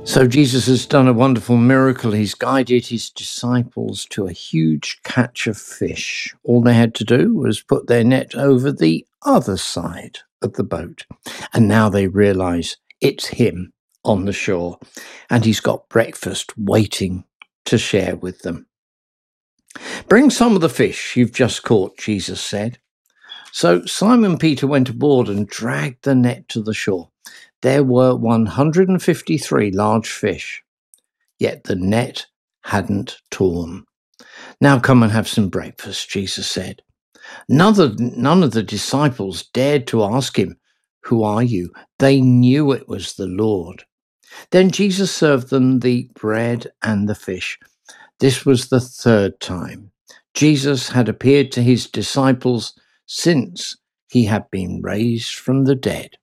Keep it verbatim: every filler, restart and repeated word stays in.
So Jesus has done a wonderful miracle. He's guided his disciples to a huge catch of fish. All they had to do was put their net over the other side of the boat. And now they realize it's him on the shore, and he's got breakfast waiting to share with them. Bring some of the fish you've just caught, Jesus said. So Simon Peter went aboard and dragged the net to the shore. There were one hundred fifty-three large fish, yet the net hadn't torn. Now come and have some breakfast, Jesus said. None of, none of the disciples dared to ask him, "Who are you?" They knew it was the Lord. Then Jesus served them the bread and the fish. This was the third time Jesus had appeared to his disciples since he had been raised from the dead.